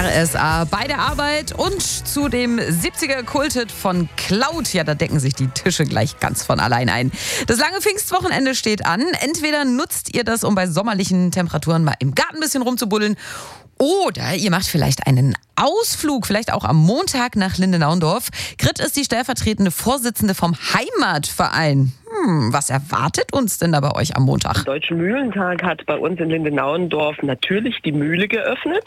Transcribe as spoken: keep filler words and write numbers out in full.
R S A bei der Arbeit und zu dem siebziger-Kulthit von Cloud. Ja, da decken sich die Tische gleich ganz von allein ein. Das lange Pfingstwochenende steht an. Entweder nutzt ihr das, um bei sommerlichen Temperaturen mal im Garten ein bisschen rumzubuddeln, oder ihr macht vielleicht einen Ausflug, vielleicht auch am Montag nach Lindenauendorf. Grit ist die stellvertretende Vorsitzende vom Heimatverein. Hm, was erwartet uns denn da bei euch am Montag? Der Deutsche Mühlentag hat bei uns in Lindenauendorf natürlich die Mühle geöffnet.